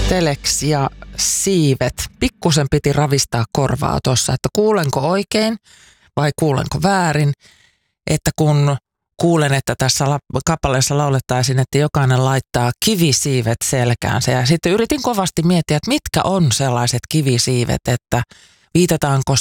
Telex ja siivet. Pikkusen piti ravistaa korvaa tuossa, että kuulenko oikein vai kuulenko väärin. Että kun kuulen, että tässä kappaleessa laulettaisiin, että jokainen laittaa kivisiivet selkäänsä. Ja sitten yritin kovasti miettiä, että mitkä on sellaiset kivisiivet, että viitataanko